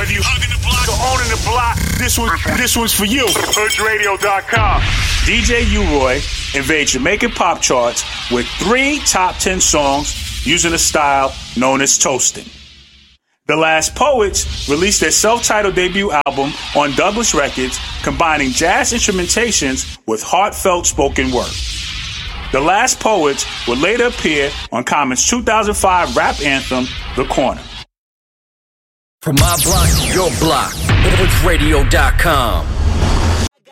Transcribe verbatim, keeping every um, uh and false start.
If you hugging the block or owning the block, this one, this one's for you. Hood Radio dot com. D J U-Roy invades Jamaican pop charts with three top ten songs using a style known as toasting. The Last Poets released their self-titled debut album on Douglas Records, combining jazz instrumentations with heartfelt spoken word. The Last Poets would later appear on Common's two thousand five rap anthem, The Corner. From my block to your block, Hood Radio dot com.